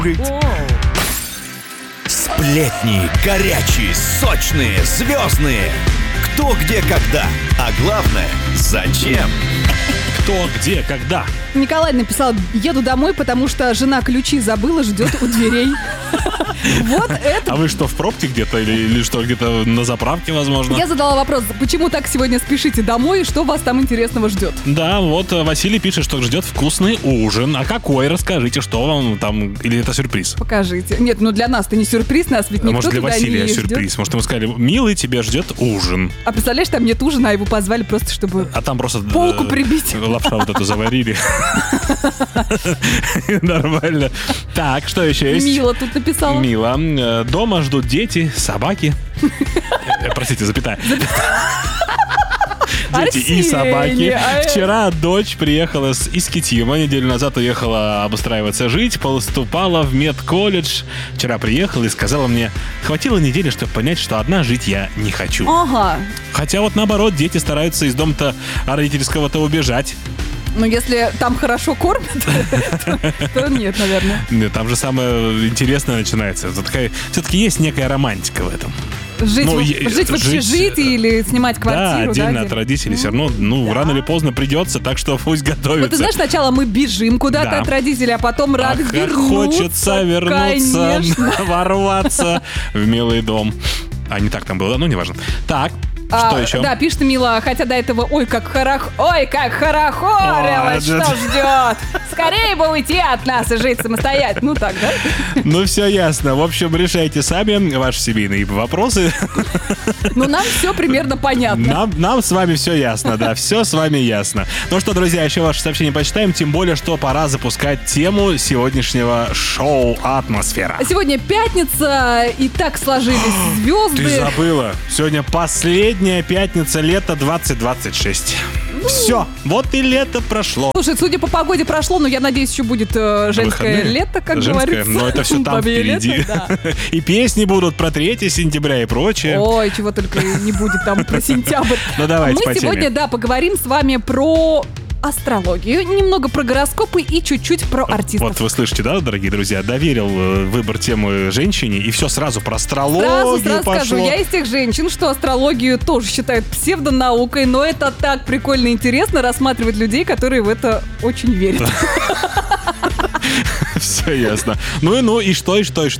Сплетни горячие, сочные, звездные. Кто, где, когда. А главное, зачем? Кто, где, когда. Николай написал: еду домой, потому что жена ключи забыла, ждет у дверей. Вот это... А вы что, в пробке где-то или что, где-то на заправке, возможно? Я задала вопрос, почему так сегодня спешите домой и что вас там интересного ждет? Да, вот Василий пишет, что ждет вкусный ужин. А какой? Расскажите, что вам там... Или это сюрприз? Покажите. Нет, ну для нас это не сюрприз, нас ведь никто может, для туда Василия не сюрприз. ждет. Может, ему сказали: милый, тебя ждет ужин. А представляешь, там нет ужина, а его позвали просто, чтобы А там просто полку прибить. Лапша вот эту заварили. Нормально. Так, что еще есть? Мила тут написала. Мила. Дома ждут дети, собаки. Простите, запятая. Дети и собаки. Вчера дочь приехала из Китима, неделю назад уехала обустраиваться жить, поступала в медколледж. Вчера приехала и сказала мне: хватило недели, чтобы понять, что одна жить я не хочу. Ага. Хотя вот наоборот, дети стараются из дома-то родительского-то убежать. Ну, если там хорошо кормят, то нет, наверное. Нет, там же самое интересное начинается. Все-таки есть некая романтика в этом. Жить в общежитии или снимать квартиру. Да, отдельно от родителей. Все равно, рано или поздно придется, так что пусть готовятся. Вот ты знаешь, сначала мы бежим куда-то от родителей, а потом рады вернуться. Хочется вернуться, ворваться в милый дом. А не так там было, ну, неважно. Так. Что еще? Да, пишет Мила, хотя до этого ой, как хорохорилась, что ждет. Скорее бы уйти от нас и жить самостоятельно. Ну так, да? Ну все ясно. В общем, решайте сами ваши семейные вопросы. Ну нам все примерно понятно. Нам с вами все ясно, да, все с вами ясно. Ну что, друзья, еще ваши сообщения почитаем, тем более, что пора запускать тему сегодняшнего шоу «Атмосфера». Сегодня пятница, и так сложились звезды. Ты забыла. Сегодня последняя пятница лета 2026. Все, вот и лето прошло. Слушай, судя по погоде прошло, но я надеюсь, еще будет женское лето, как говорится. Но это все там впереди. И песни будут про 3 сентября и прочее. Ой, чего только не будет там про сентябрь. Ну давайте по теме. Мы сегодня, поговорим с вами про астрологию, немного про гороскопы и чуть-чуть про артистов. Вот вы слышите, да, дорогие друзья? Доверил выбор темы женщине, и все сразу про астрологию Сразу пошло. скажу, я из тех женщин, что астрологию тоже считают псевдонаукой, но это так прикольно и интересно рассматривать людей, которые в это очень верят. Все ясно. Ну и что?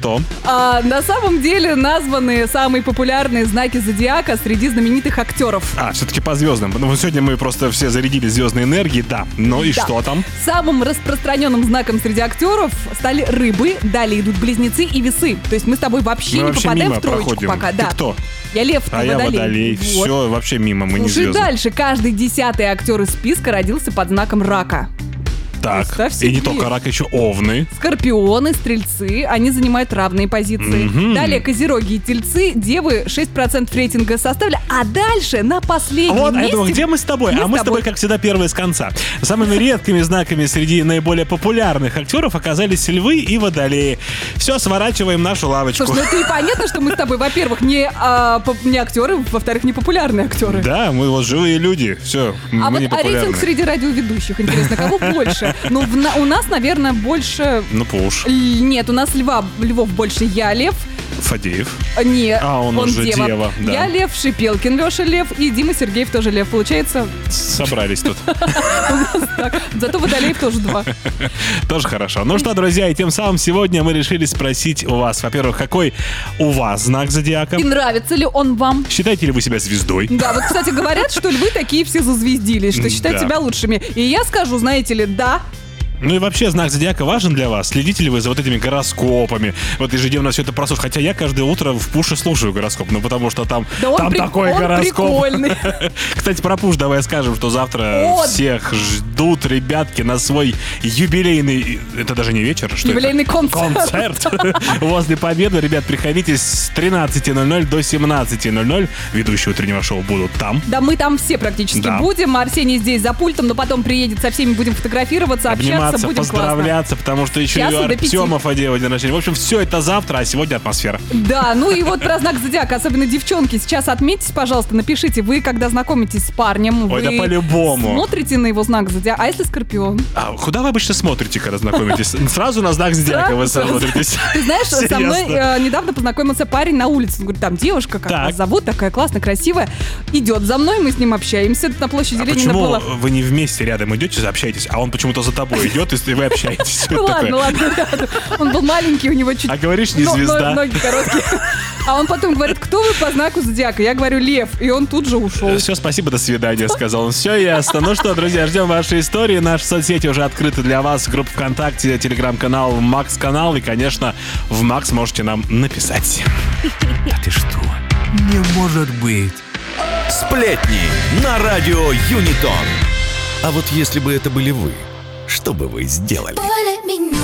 На самом деле названы самые популярные знаки зодиака среди знаменитых актеров. Все-таки по звездам. Ну, сегодня мы просто все зарядили звездной энергией, да. Ну и что там? Самым распространенным знаком среди актеров стали рыбы, далее идут близнецы и весы. То есть мы с тобой вообще не попадаем в троечку проходим. пока. Ты кто? Я лев, ты водолей. Я водолей. Вот. Все, вообще мимо, мы не звезды. Дальше. Каждый 10-й актер из списка родился под знаком рака. Так, и не только рак, еще овны. Скорпионы, стрельцы, они занимают равные позиции. Далее козероги и тельцы, девы 6% рейтинга составили, а дальше на последнем месте... Вот, где мы с тобой? Мы с тобой, как всегда, первые с конца. Самыми редкими знаками среди наиболее популярных актеров оказались львы и водолеи. Все, сворачиваем нашу лавочку. Слушай, это и понятно, что мы с тобой, во-первых, не актеры, во-вторых, не популярные актеры. Да, мы вот живые люди, все, мы не популярны. Рейтинг среди радиоведущих, интересно, кого больше? Ну, у нас, наверное, больше... Ну, пуш. Нет, у нас львов больше. Я лев. Фадеев. Нет, он уже дева. Да. Я лев, Шипелкин Леша лев и Дима Сергеев тоже лев. Получается... Собрались тут. Зато водолеев тоже 2. Тоже хорошо. Ну что, друзья, и тем самым сегодня мы решили спросить у вас, во-первых, какой у вас знак зодиака? И нравится ли он вам? Считаете ли вы себя звездой? Да, вот, кстати, говорят, что львы такие все зазвездились, что считают себя лучшими. И я скажу, знаете ли, да. Ну и вообще, знак зодиака важен для вас? Следите ли вы за вот этими гороскопами? Вот ежедневно все это прослушать. Хотя я каждое утро в Пуше слушаю гороскоп, потому что там такой гороскоп. Прикольный. Кстати, про Пуш давай скажем, что завтра всех ждут ребятки на свой юбилейный... Это даже не вечер, что юбилейный это? Концерт. Возле Победы. Ребят, приходите с 13:00 до 17:00. Ведущие утреннего шоу будут там. Да, мы там все практически будем. Арсений здесь за пультом, но потом приедет, со всеми будем фотографироваться, общаться. встречаться, будем поздравляться, потому что еще и у Артема Фадеева день рождения. В общем, все это завтра, а сегодня атмосфера. Да, ну и вот про знак зодиака, особенно девчонки, сейчас отметьтесь, пожалуйста, напишите, вы, когда знакомитесь с парнем, ой, вы да по-любому смотрите на его знак зодиака, а если Скорпион? А куда вы обычно смотрите, когда знакомитесь? Сразу на знак зодиака вы смотритесь. Ты знаешь, со мной недавно познакомился парень на улице, он говорит, там девушка, как вас зовут, такая классная, красивая, идет за мной, мы с ним общаемся, на площади Ленина было. Почему вы не вместе рядом идете, общаетесь, а он почему-то за тобой идет, и вы общаетесь? Ладно, рядом. Он был маленький, у него чуть... А говоришь, не звезда. Ноги короткие. А он потом говорит, кто вы по знаку зодиака? Я говорю, лев. И он тут же ушел. Все, спасибо, до свидания, сказал он. Все ясно. Ну что, друзья, ждем ваши истории. Наши соцсети уже открыты для вас. Группа ВКонтакте, телеграм-канал, Макс-канал. И, конечно, в Макс можете нам написать. Да ты что? Не может быть. Сплетни на радио Юнитон. А вот если бы это были вы, что бы вы сделали?